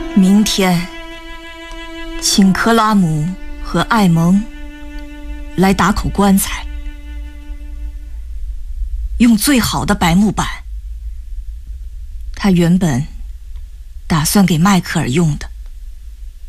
明天请克拉姆和艾蒙来打口棺材，用最好的白木板。他原本打算给迈克尔用的。